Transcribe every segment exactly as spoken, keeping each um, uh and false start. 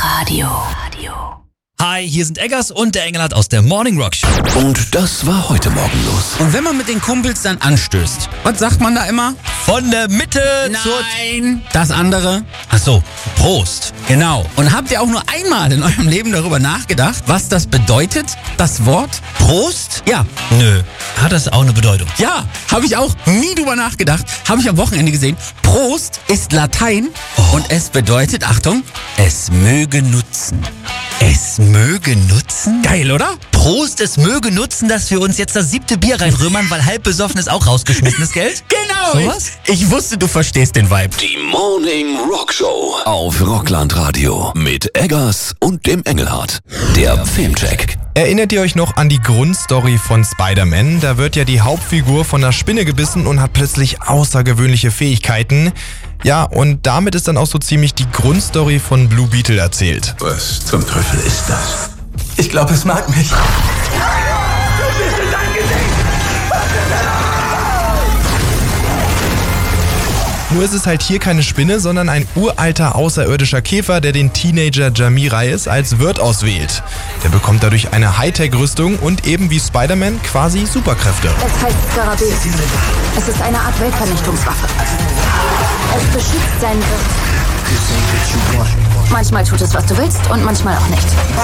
Radio. Hi, hier sind Eggers und der Engelhardt aus der Morning Rock Show. Und das war heute Morgen los. Und wenn man mit den Kumpels dann anstößt, was sagt man da immer? Von der Mitte zur... Nein, das andere. Ach so, Prost. Genau. Und habt ihr auch nur einmal in eurem Leben darüber nachgedacht, was das bedeutet, das Wort Prost? Ja. Nö, hat das auch eine Bedeutung? Ja, habe ich auch nie drüber nachgedacht. Habe ich am Wochenende gesehen. Prost ist Latein Oh. und es bedeutet, Achtung, es möge nutzen. Es möge nutzen? Geil, oder? Prost, es möge nutzen, dass wir uns jetzt das siebte Bier reinrümmern, weil halb besoffen ist auch rausgeschmissenes Geld? Genau. Sowas? Ich, ich wusste, du verstehst den Vibe. Die Morning Rock Show auf Rockland Radio mit Eggers und dem Engelhardt. Der Filmcheck. Erinnert ihr euch noch an die Grundstory von Spider-Man? Da wird ja die Hauptfigur von einer Spinne gebissen und hat plötzlich außergewöhnliche Fähigkeiten. Ja, und damit ist dann auch so ziemlich die Grundstory von Blue Beetle erzählt. Was zum Teufel ist das? Ich glaube, es mag mich. Nur ist es halt hier keine Spinne, sondern ein uralter außerirdischer Käfer, der den Teenager Jamie Reyes als Wirt auswählt. Der bekommt dadurch eine Hightech-Rüstung und eben wie Spider-Man quasi Superkräfte. Es heißt Skarabäus. Es ist eine Art Weltvernichtungswaffe. Es beschützt seinen Wirt. Manchmal tut es, was du willst und manchmal auch nicht.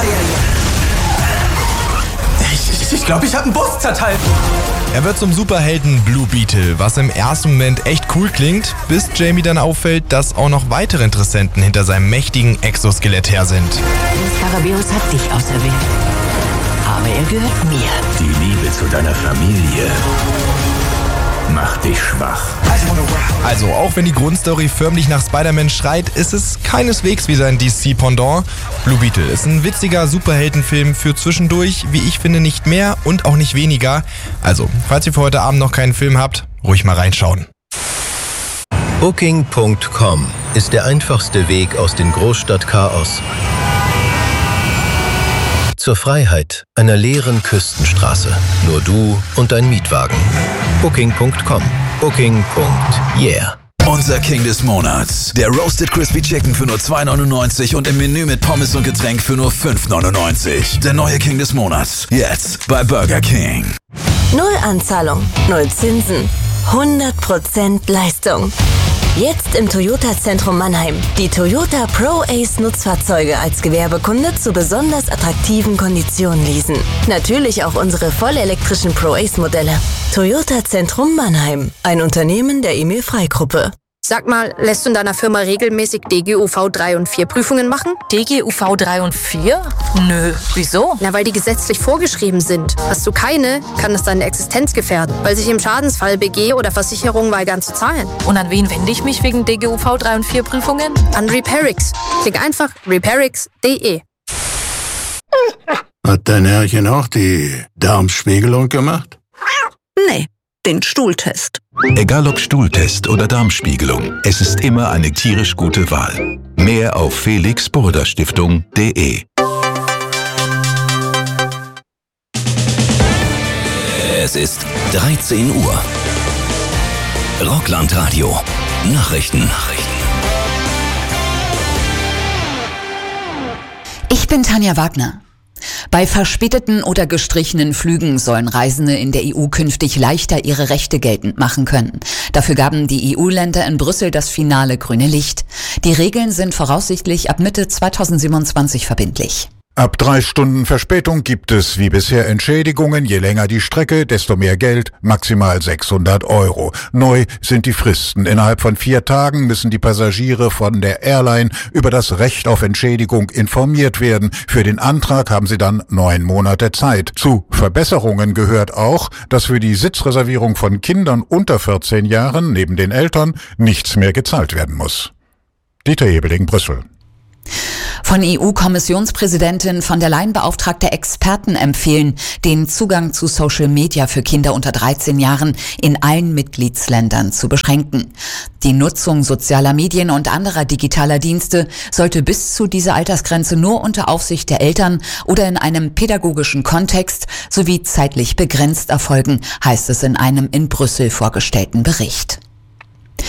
Ich, ich, ich glaube, ich habe einen Bus zerteilt. Er wird zum Superhelden Blue Beetle, was im ersten Moment echt cool klingt, bis Jamie dann auffällt, dass auch noch weitere Interessenten hinter seinem mächtigen Exoskelett her sind. Skarabäus hat dich auserwählt. Aber er gehört mir. Die Liebe zu deiner Familie macht dich schwach. Also, auch wenn die Grundstory förmlich nach Spider-Man schreit, ist es keineswegs wie sein D C-Pendant. Blue Beetle ist ein witziger Superheldenfilm für zwischendurch, wie ich finde, nicht mehr und auch nicht weniger. Also, falls ihr für heute Abend noch keinen Film habt, ruhig mal reinschauen. Booking Punkt com ist der einfachste Weg aus dem Großstadtchaos zur Freiheit einer leeren Küstenstraße. Nur du und dein Mietwagen. Booking Punkt com. Booking. Yeah. Unser King des Monats. Der Roasted Crispy Chicken für nur zwei neunundneunzig und im Menü mit Pommes und Getränk für nur fünf neunundneunzig. Der neue King des Monats. Jetzt bei Burger King. Null Anzahlung, null Zinsen, hundert Prozent Leistung. Jetzt im Toyota-Zentrum Mannheim. Die Toyota Pro Ace Nutzfahrzeuge als Gewerbekunde zu besonders attraktiven Konditionen leasen. Natürlich auch unsere vollelektrischen Pro Ace Modelle. Toyota-Zentrum Mannheim. Ein Unternehmen der Emil-Frey-Gruppe. Sag mal, lässt du in deiner Firma regelmäßig D G U V drei und vier Prüfungen machen? D G U V drei und vier? Nö, wieso? Na, weil die gesetzlich vorgeschrieben sind. Hast du keine, kann es deine Existenz gefährden, weil sich im Schadensfall B G oder Versicherung weigern zu zahlen. Und an wen wende ich mich wegen D G U V drei und vier Prüfungen? An Repairix. Klick einfach repairix punkt de. Hat dein Herrchen auch die Darmspiegelung gemacht? Nee, den Stuhltest. Egal ob Stuhltest oder Darmspiegelung, es ist immer eine tierisch gute Wahl. Mehr auf felix burda stiftung punkt de. Es ist dreizehn Uhr. Rockland Radio. Nachrichten. Ich bin Tanja Wagner. Bei verspäteten oder gestrichenen Flügen sollen Reisende in der E U künftig leichter ihre Rechte geltend machen können. Dafür gaben die E U-Länder in Brüssel das finale grüne Licht. Die Regeln sind voraussichtlich ab Mitte zweitausendsiebenundzwanzig verbindlich. Ab drei Stunden Verspätung gibt es wie bisher Entschädigungen. Je länger die Strecke, desto mehr Geld, maximal sechshundert Euro. Neu sind die Fristen. Innerhalb von vier Tagen müssen die Passagiere von der Airline über das Recht auf Entschädigung informiert werden. Für den Antrag haben sie dann neun Monate Zeit. Zu Verbesserungen gehört auch, dass für die Sitzreservierung von Kindern unter vierzehn Jahren neben den Eltern nichts mehr gezahlt werden muss. Dieter Hebeling, Brüssel. Von E U-Kommissionspräsidentin von der Leyen beauftragte Experten empfehlen, den Zugang zu Social Media für Kinder unter dreizehn Jahren in allen Mitgliedsländern zu beschränken. Die Nutzung sozialer Medien und anderer digitaler Dienste sollte bis zu dieser Altersgrenze nur unter Aufsicht der Eltern oder in einem pädagogischen Kontext sowie zeitlich begrenzt erfolgen, heißt es in einem in Brüssel vorgestellten Bericht.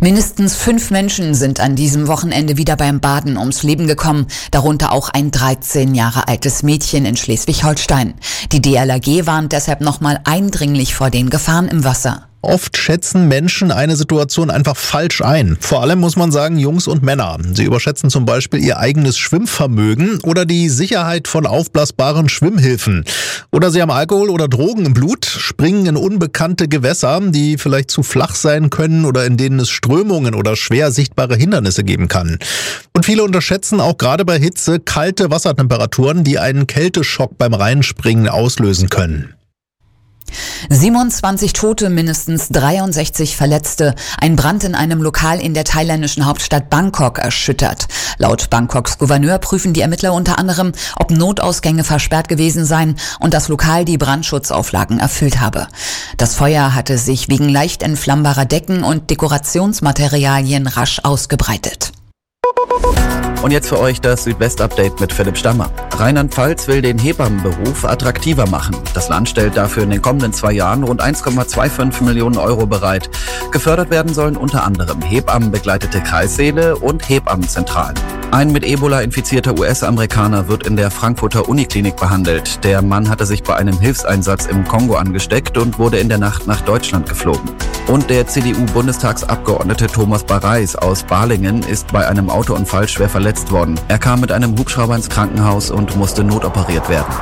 Mindestens fünf Menschen sind an diesem Wochenende wieder beim Baden ums Leben gekommen, darunter auch ein dreizehn Jahre altes Mädchen in Schleswig-Holstein. Die D L R G warnt deshalb nochmal eindringlich vor den Gefahren im Wasser. Oft schätzen Menschen eine Situation einfach falsch ein. Vor allem muss man sagen, Jungs und Männer. Sie überschätzen zum Beispiel ihr eigenes Schwimmvermögen oder die Sicherheit von aufblasbaren Schwimmhilfen. Oder sie haben Alkohol oder Drogen im Blut, springen in unbekannte Gewässer, die vielleicht zu flach sein können oder in denen es Strömungen oder schwer sichtbare Hindernisse geben kann. Und viele unterschätzen auch gerade bei Hitze kalte Wassertemperaturen, die einen Kälteschock beim Reinspringen auslösen können. siebenundzwanzig Tote, mindestens dreiundsechzig Verletzte. Ein Brand in einem Lokal in der thailändischen Hauptstadt Bangkok erschüttert. Laut Bangkoks Gouverneur prüfen die Ermittler unter anderem, ob Notausgänge versperrt gewesen seien und das Lokal die Brandschutzauflagen erfüllt habe. Das Feuer hatte sich wegen leicht entflammbarer Decken und Dekorationsmaterialien rasch ausgebreitet. Und jetzt für euch das Südwest-Update mit Philipp Stammer. Rheinland-Pfalz will den Hebammenberuf attraktiver machen. Das Land stellt dafür in den kommenden zwei Jahren rund eins Komma fünfundzwanzig Millionen Euro bereit. Gefördert werden sollen unter anderem hebammenbegleitete Kreissäle und Hebammenzentralen. Ein mit Ebola infizierter U S-Amerikaner wird in der Frankfurter Uniklinik behandelt. Der Mann hatte sich bei einem Hilfseinsatz im Kongo angesteckt und wurde in der Nacht nach Deutschland geflogen. Und der C D U-Bundestagsabgeordnete Thomas Bareis aus Balingen ist bei einem Autounfall schwer verletzt worden. Er kam mit einem Hubschrauber ins Krankenhaus und musste notoperiert werden.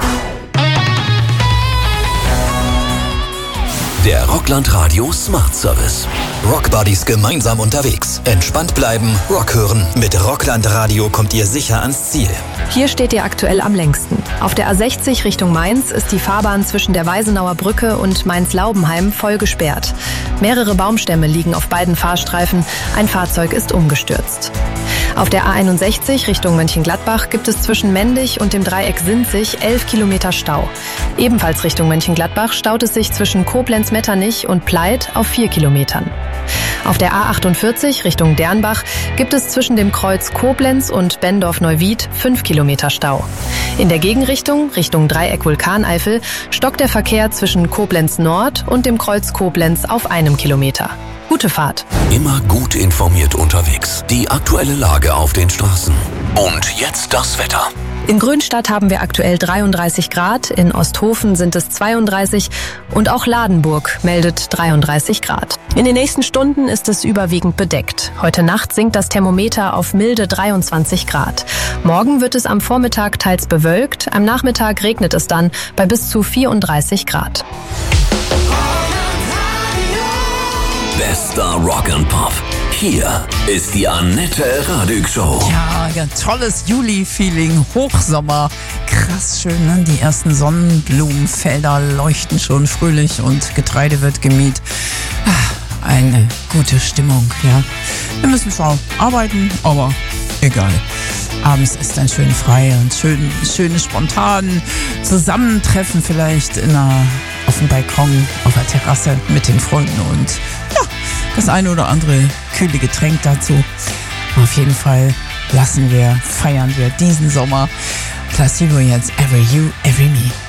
Der Rockland Radio Smart Service. Rockbuddies gemeinsam unterwegs. Entspannt bleiben, Rock hören. Mit Rockland Radio kommt ihr sicher ans Ziel. Hier steht ihr aktuell am längsten. Auf der A sechzig Richtung Mainz ist die Fahrbahn zwischen der Weisenauer Brücke und Mainz-Laubenheim voll gesperrt. Mehrere Baumstämme liegen auf beiden Fahrstreifen. Ein Fahrzeug ist umgestürzt. Auf der A einundsechzig Richtung Mönchengladbach gibt es zwischen Mendig und dem Dreieck Sinzig elf Kilometer Stau. Ebenfalls Richtung Mönchengladbach staut es sich zwischen Koblenz-Metternich und Pleit auf vier Kilometern. Auf der A achtundvierzig Richtung Dernbach gibt es zwischen dem Kreuz Koblenz und Bendorf-Neuwied fünf Kilometer Stau. In der Gegenrichtung, Richtung Dreieck Vulkaneifel, stockt der Verkehr zwischen Koblenz Nord und dem Kreuz Koblenz auf einem Kilometer. Gute Fahrt. Immer gut informiert unterwegs. Die aktuelle Lage auf den Straßen. Und jetzt das Wetter. In Grünstadt haben wir aktuell dreiunddreißig Grad, in Osthofen sind es zweiunddreißig und auch Ladenburg meldet dreiunddreißig Grad. In den nächsten Stunden ist es überwiegend bedeckt. Heute Nacht sinkt das Thermometer auf milde dreiundzwanzig Grad. Morgen wird es am Vormittag teils bewölkt, am Nachmittag regnet es dann bei bis zu vierunddreißig Grad. Bester Rock and Pop. Hier ist die Annette Radig Show. Ja, ja, tolles Juli-Feeling, Hochsommer. Krass schön, ne? Die ersten Sonnenblumenfelder leuchten schon fröhlich und Getreide wird gemäht. Eine gute Stimmung, ja. Wir müssen zwar arbeiten, aber egal. Abends ist dann schön frei und schön, schönes spontan Zusammentreffen vielleicht in einer, auf dem Balkon, auf der Terrasse mit den Freunden und ja, das eine oder andere kühle Getränk dazu. Auf jeden Fall lassen wir, feiern wir diesen Sommer. Placebo jetzt Every You, Every Me.